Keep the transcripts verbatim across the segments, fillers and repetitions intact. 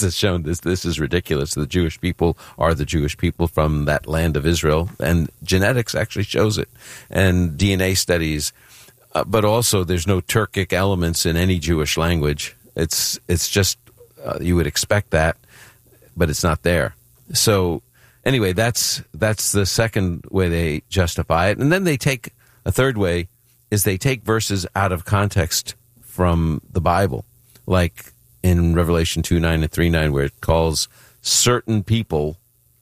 has shown this. This is ridiculous. The Jewish people are the Jewish people from that land of Israel, and genetics actually shows it, and D N A studies. Uh, but also, there's no Turkic elements in any Jewish language. It's it's just uh, you would expect that, but it's not there. So anyway, that's that's the second way they justify it, and then they take a third way is they take verses out of context from the Bible, like in Revelation two nine and three nine, where it calls certain people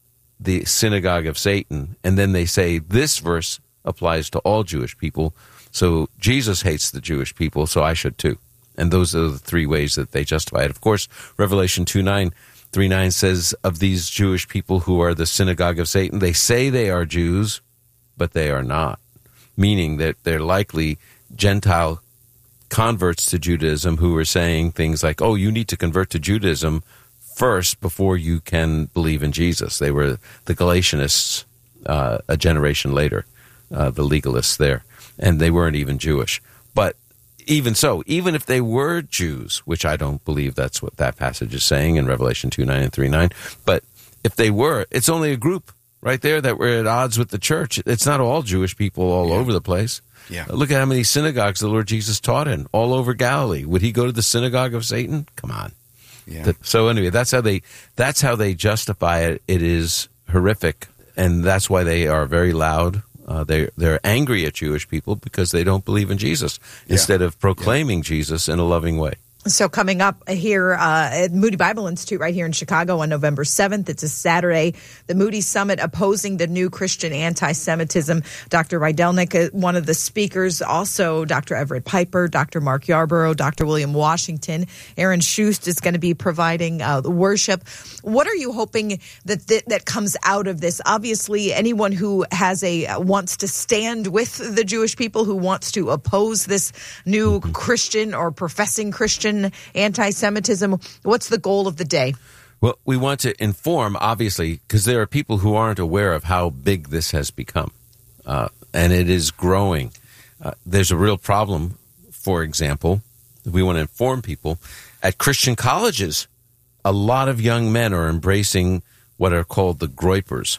the synagogue of Satan, and then they say this verse applies to all Jewish people. So Jesus hates the Jewish people, so I should too. And those are the three ways that they justify it. Of course, Revelation two nine, three nine says of these Jewish people who are the synagogue of Satan, they say they are Jews, but they are not, meaning that they're likely Gentile converts to Judaism who are saying things like, oh, you need to convert to Judaism first before you can believe in Jesus. They were the Galatianists uh, a generation later, uh, the legalists there. And they weren't even Jewish. But even so, even if they were Jews, which I don't believe that's what that passage is saying in Revelation two nine and three nine, but if they were, it's only a group right there that were at odds with the church. It's not all Jewish people all yeah. over the place. Yeah. Look at how many synagogues the Lord Jesus taught in, all over Galilee. Would he go to the synagogue of Satan? Come on. Yeah. So anyway, that's how they that's how they justify it. It is horrific, and that's why they are very loud. Uh, they, they're angry at Jewish people because they don't believe in Jesus yeah. instead of proclaiming yeah. Jesus in a loving way. So coming up here uh, at Moody Bible Institute right here in Chicago on November seventh, it's a Saturday, the Moody Summit opposing the new Christian anti-Semitism. Doctor Rydelnik, one of the speakers, also Doctor Everett Piper, Doctor Mark Yarborough, Doctor William Washington. Aaron Schust is going to be providing uh, the worship. What are you hoping that th- that comes out of this? Obviously, anyone who has a uh, wants to stand with the Jewish people, who wants to oppose this new Christian or professing Christian anti-Semitism, what's the goal of the day? Well, we want to inform, obviously, because there are people who aren't aware of how big this has become, uh, and it is growing. Uh, there's a real problem, for example, we want to inform people. At Christian colleges, a lot of young men are embracing what are called the Groypers,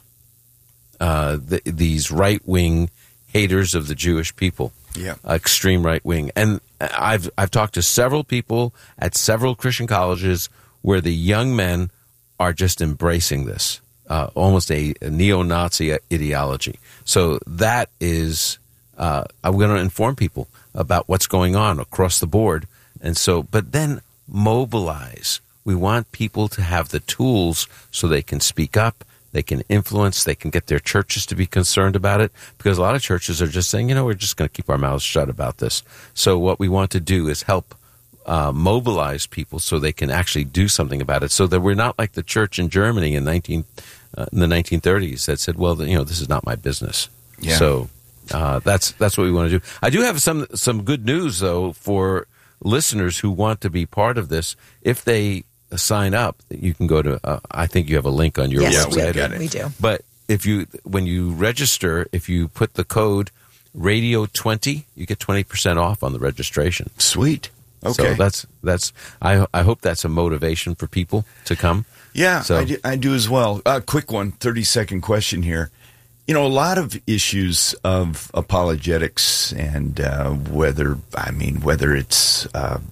uh, the, these right-wing haters of the Jewish people. Yeah, uh, extreme right wing, and I've I've talked to several people at several Christian colleges where the young men are just embracing this, uh, almost a, a neo-Nazi ideology. So that is, uh, I'm going to inform people about what's going on across the board, and so, but then mobilize. We want people to have the tools so they can speak up. They can influence, they can get their churches to be concerned about it, because a lot of churches are just saying, you know, we're just going to keep our mouths shut about this. So what we want to do is help uh, mobilize people so they can actually do something about it, so that we're not like the church in Germany in, nineteen, uh, in the nineteen thirties that said, well, you know, this is not my business. Yeah. So uh, that's that's what we want to do. I do have some some good news, though, for listeners who want to be part of this. If they sign up, you can go to, uh, I think you have a link on your yes, website. Yes, we, we do. But if you, when you register, if you put the code radio twenty, you get twenty percent off on the registration. Sweet. Okay. So that's, that's, I, I hope that's a motivation for people to come. Yeah, so, I, do, I do as well. A uh, quick one, thirty second question here. You know, a lot of issues of apologetics and uh, whether, I mean, whether it's, uh,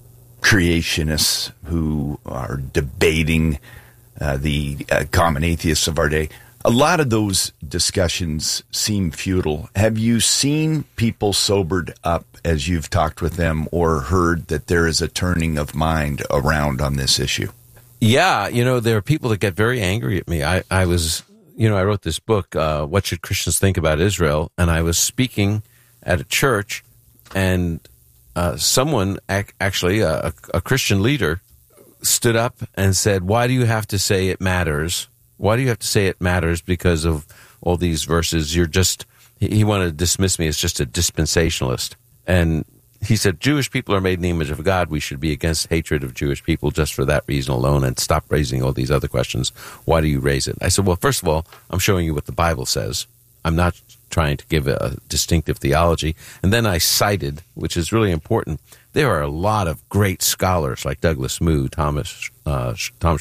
creationists who are debating uh, the uh, common atheists of our day. A lot of those discussions seem futile. Have you seen people sobered up as you've talked with them, or heard that there is a turning of mind around on this issue? Yeah, you know, there are people that get very angry at me. I, I was, you know, I wrote this book, uh, What Should Christians Think About Israel? And I was speaking at a church, and Uh, someone, ac- actually, a, a Christian leader, stood up and said, why do you have to say it matters? Why do you have to say it matters because of all these verses? You're just, he wanted to dismiss me as just a dispensationalist. And he said, Jewish people are made in the image of God. We should be against hatred of Jewish people just for that reason alone, and stop raising all these other questions. Why do you raise it? I said, well, first of all, I'm showing you what the Bible says. I'm not trying to give a distinctive theology. And then I cited, which is really important, there are a lot of great scholars like Douglas Moo, Thomas uh, Tom